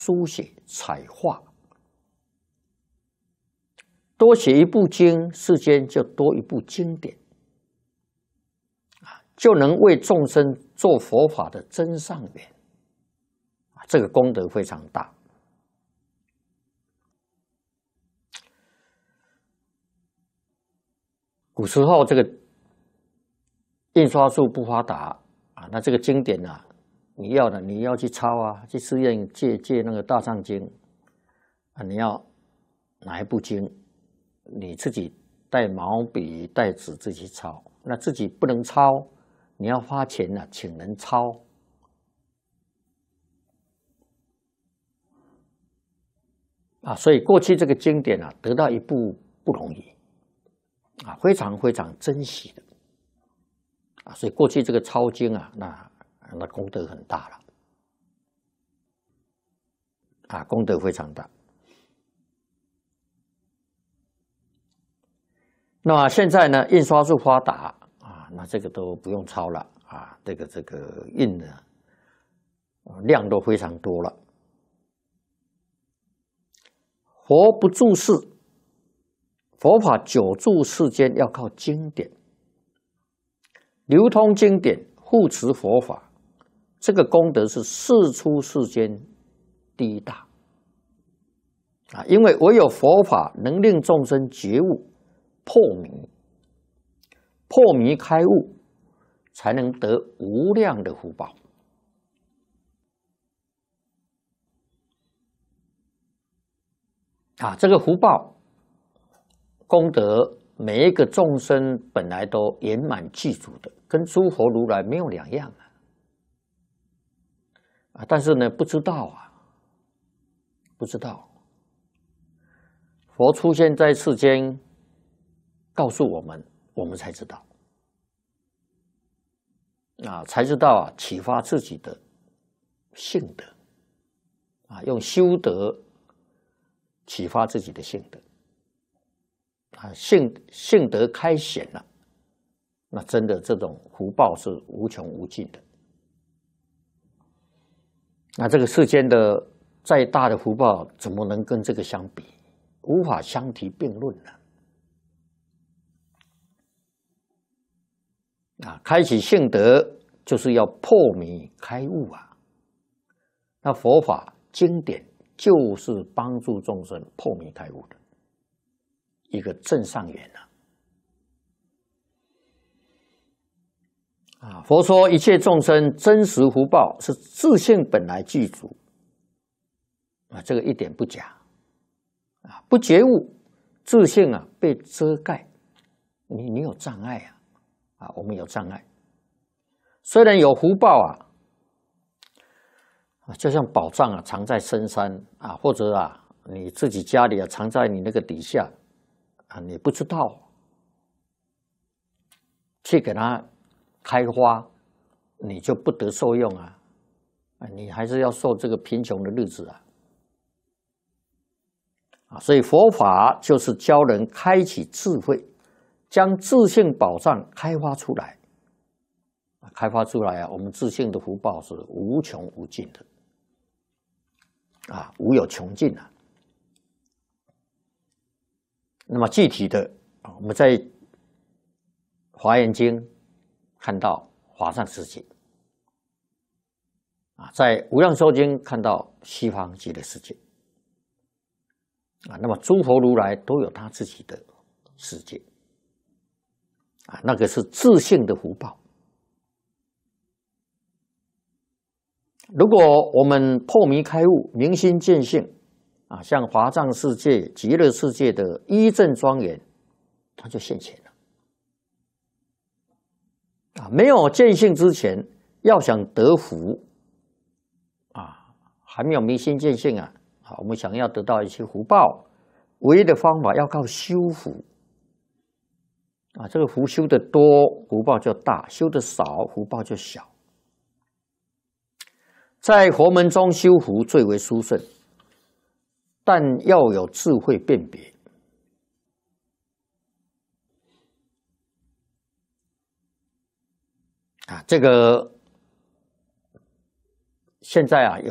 书写、彩画，多写一部经，世间就多一部经典，就能为众生做佛法的真上缘，这个功德非常大。古时候这个印刷术不发达啊，那这个经典啊，你要去抄啊，去寺院借那个大藏经啊，你要哪一部经，你自己带毛笔带纸自己抄，那自己不能抄，你要花钱啊，请人抄。啊，所以过去这个经典啊，得到一部不容易啊，非常非常珍惜的啊，所以过去这个抄经啊，那功德很大了啊，功德非常大。那么现在呢，印刷术发达啊，那这个都不用抄了啊，这个印的量都非常多了。佛不住世，佛法久住世间要靠经典，流通经典，护持佛法，这个功德是世出世间第一大啊！因为唯有佛法能令众生觉悟、破迷开悟，才能得无量的福报。啊，这个福报功德，每一个众生本来都圆满具足的，跟诸佛如来没有两样啊！但是呢，不知道啊，不知道。佛出现在世间，告诉我们，我们才知道啊，才知道啊，启发自己的性德啊，用修德启发自己的性德啊，性德开显了，那真的这种福报是无穷无尽的。那这个世间的再大的福报，怎么能跟这个相比？无法相提并论了。啊，开启性德就是要破迷开悟啊。那佛法经典就是帮助众生破迷开悟的一个正上缘啊。佛说一切众生真实福报是自性本来具足啊，这个一点不假啊。不觉悟，自性啊被遮盖，你有障碍啊，我们有障碍。虽然有福报啊，就像宝藏啊藏在深山啊，或者啊你自己家里啊藏在你那个底下啊，你不知道去给它开花，你就不得受用啊，你还是要受这个贫穷的日子啊。所以佛法就是教人开启智慧，将自性宝藏开发出来。开发出来啊，我们自性的福报是无穷无尽的啊，无有穷尽啊。那么具体的，我们在《华严经》看到华藏世界啊，在《无量寿经》看到西方极乐世界啊。那么诸佛如来都有他自己的世界啊，那个是自性的福报。如果我们破迷开悟、明心见性啊，像华藏世界、极乐世界的一正庄严，它就现前了啊。没有见性之前，要想得福啊，还没有明心见性啊，我们想要得到一些福报，唯一的方法要靠修福啊。这个福修的多，福报就大；修的少，福报就小。在佛门中修福最为殊胜，但要有智慧辨别啊。这个现在啊，